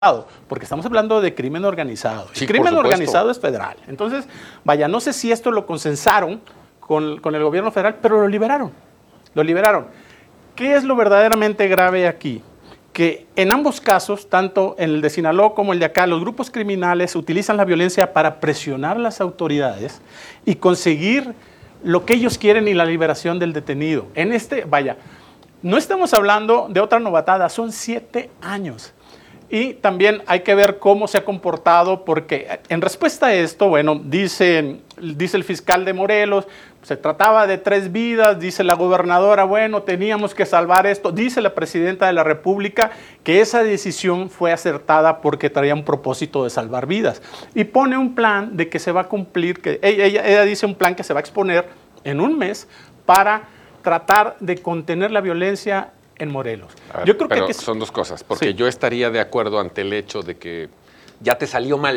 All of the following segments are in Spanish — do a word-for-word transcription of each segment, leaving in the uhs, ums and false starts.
porque estamos hablando de crimen organizado. Sí, el crimen por organizado es federal. Entonces, vaya, no sé si esto lo consensaron con, con el gobierno federal, pero lo liberaron. Lo liberaron. ¿Qué es lo verdaderamente grave aquí? Que en ambos casos, tanto en el de Sinaloa como el de acá, los grupos criminales utilizan la violencia para presionar a las autoridades y conseguir lo que ellos quieren y la liberación del detenido. En este, vaya, no estamos hablando de otra novatada, son siete años. Y también hay que ver cómo se ha comportado, porque en respuesta a esto, bueno, dice, dice el fiscal de Morelos, se trataba de tres vidas, dice la gobernadora, bueno, teníamos que salvar esto, dice la presidenta de la República que esa decisión fue acertada porque traía un propósito de salvar vidas. Y pone un plan de que se va a cumplir, que ella, ella, ella dice un plan que se va a exponer en un mes para tratar de contener la violencia en Morelos. Ver, yo creo pero que, que son dos cosas, porque sí. yo estaría de acuerdo ante el hecho de que ya te salió mal.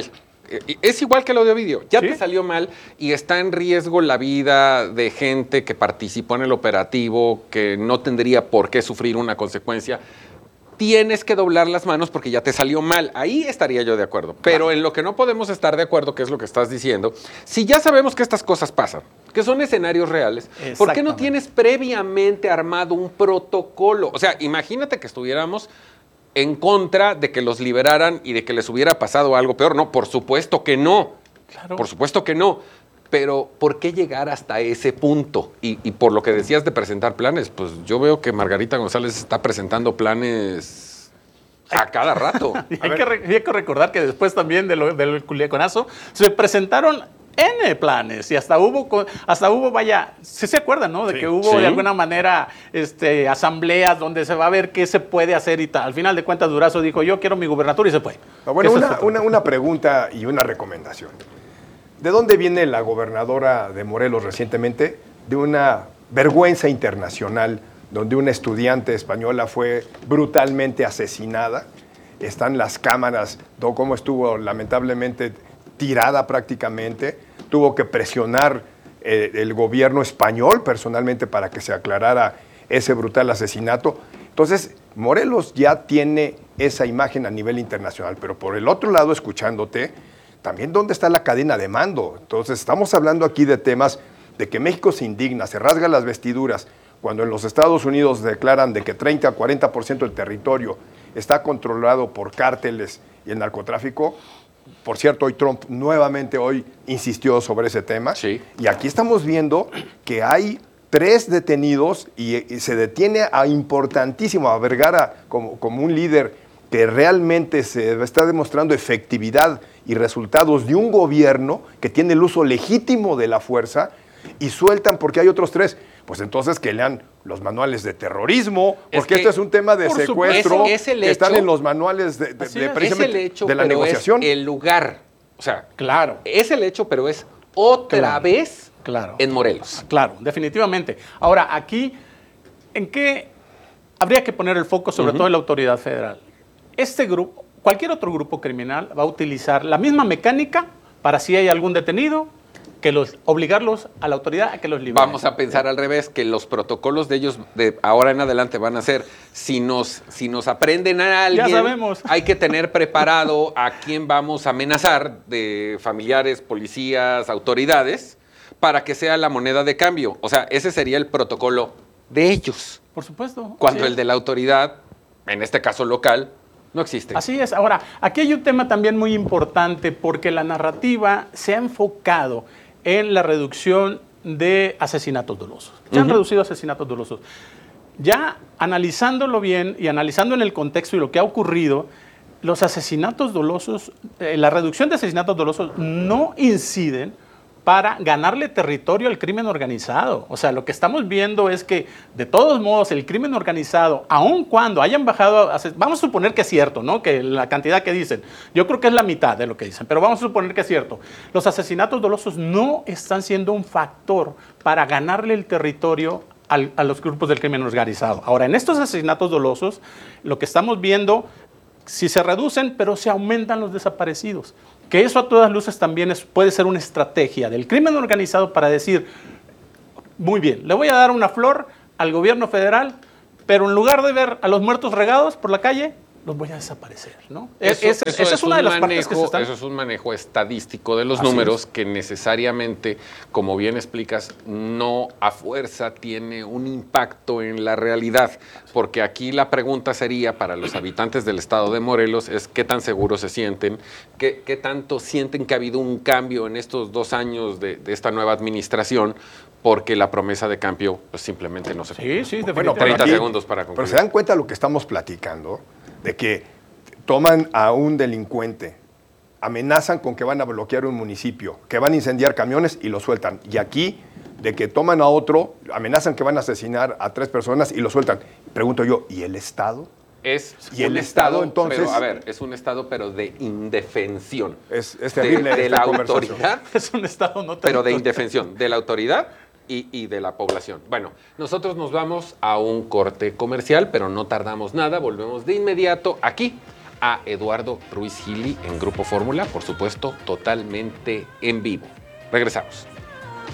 Es igual que lo de Ovidio, ya ¿Sí? te salió mal y está en riesgo la vida de gente que participó en el operativo, que no tendría por qué sufrir una consecuencia. Tienes que doblar las manos porque ya te salió mal. Ahí estaría yo de acuerdo. Pero en lo que no podemos estar de acuerdo, que es lo que estás diciendo, si ya sabemos que estas cosas pasan, que son escenarios reales, ¿por qué no tienes previamente armado un protocolo? O sea, imagínate que estuviéramos en contra de que los liberaran y de que les hubiera pasado algo peor. No, por supuesto que no. Claro. Por supuesto que no. Pero, ¿por qué llegar hasta ese punto? Y, y por lo que decías de presentar planes, pues yo veo que Margarita González está presentando planes a cada rato. hay, que re, hay que recordar que después también de lo, del culiaconazo se presentaron N planes y hasta hubo, hasta hubo vaya, si se acuerdan, ¿no? De sí, que hubo sí. de alguna manera este, asambleas donde se va a ver qué se puede hacer y tal. Al final de cuentas, Durazo dijo, yo quiero mi gubernatura y se fue. Bueno, una, una, una pregunta y una recomendación. ¿De dónde viene la gobernadora de Morelos recientemente? De una vergüenza internacional donde una estudiante española fue brutalmente asesinada. Están las cámaras de cómo estuvo lamentablemente tirada prácticamente. Tuvo que presionar eh, el gobierno español personalmente para que se aclarara ese brutal asesinato. Entonces, Morelos ya tiene esa imagen a nivel internacional, pero por el otro lado, escuchándote, también dónde está la cadena de mando. Entonces, estamos hablando aquí de temas de que México se indigna, se rasga las vestiduras, cuando en los Estados Unidos declaran de que treinta a cuarenta por ciento del territorio está controlado por cárteles y el narcotráfico. Por cierto, hoy Trump nuevamente hoy insistió sobre ese tema. Sí. Y aquí estamos viendo que hay tres detenidos y, y se detiene a importantísimo, a Vergara como, como un líder que realmente se está demostrando efectividad y resultados de un gobierno que tiene el uso legítimo de la fuerza y sueltan porque hay otros tres. Pues entonces que lean los manuales de terrorismo, porque esto es un tema de secuestro es, es el que hecho, están en los manuales de, de, de, precisamente es el hecho, de la pero negociación. Es el lugar. O sea, claro. Es el hecho, pero es otra claro. vez claro. en Morelos. Claro, definitivamente. Ahora, aquí, ¿en qué habría que poner el foco, sobre uh-huh. todo en la autoridad federal? Este grupo, cualquier otro grupo criminal va a utilizar la misma mecánica para si hay algún detenido, que los, obligarlos a la autoridad a que los liberen. Vamos a pensar al revés, que los protocolos de ellos de ahora en adelante van a ser, si nos, si nos aprenden a alguien, ya sabemos. Hay que tener preparado a quién vamos a amenazar, de familiares, policías, autoridades, para que sea la moneda de cambio. O sea, ese sería el protocolo de ellos. Por supuesto. Cuando el de la autoridad, en este caso local, no existe. Así es. Ahora, aquí hay un tema también muy importante porque la narrativa se ha enfocado en la reducción de asesinatos dolosos. Ya uh-huh. han reducido asesinatos dolosos. Ya analizándolo bien y analizando en el contexto y lo que ha ocurrido, los asesinatos dolosos, eh, la reducción de asesinatos dolosos no inciden para ganarle territorio al crimen organizado. O sea, lo que estamos viendo es que, de todos modos, el crimen organizado, aun cuando hayan bajado, vamos a suponer que es cierto, ¿no? Que la cantidad que dicen, yo creo que es la mitad de lo que dicen, pero vamos a suponer que es cierto. Los asesinatos dolosos no están siendo un factor para ganarle el territorio al, a los grupos del crimen organizado. Ahora, en estos asesinatos dolosos, lo que estamos viendo, si se reducen, pero se aumentan los desaparecidos. Que eso a todas luces también es, puede ser una estrategia del crimen organizado para decir, muy bien, le voy a dar una flor al gobierno federal, pero en lugar de ver a los muertos regados por la calle, los voy a desaparecer, ¿no? Eso, es, eso esa es, es una de las manejo, partes que se están... Eso es un manejo estadístico de los Así números es. que necesariamente, como bien explicas, no a fuerza tiene un impacto en la realidad. Porque aquí la pregunta sería para los habitantes del estado de Morelos es qué tan seguros se sienten, qué, qué tanto sienten que ha habido un cambio en estos dos años de, de esta nueva administración, porque la promesa de cambio pues, simplemente no se cumple. Sí, sí, Bueno, definitivamente. pero treinta aquí- segundos para concluir. Pero se dan cuenta de lo que estamos platicando, de que toman a un delincuente, amenazan con que van a bloquear un municipio, que van a incendiar camiones y lo sueltan. Y aquí, de que toman a otro, amenazan que van a asesinar a tres personas y lo sueltan. Pregunto yo, ¿y el Estado? Es ¿Y el un Estado, entonces? Pero, a ver, es un Estado, pero de indefensión. Es, es de, terrible de esta la conversación. autoridad, Es un estado no tan... pero de indefensión. De la autoridad y, y de la población. Bueno, nosotros nos vamos a un corte comercial, pero no tardamos nada. Volvemos de inmediato aquí a Eduardo Ruiz Gili en Grupo Fórmula, por supuesto, totalmente en vivo. Regresamos.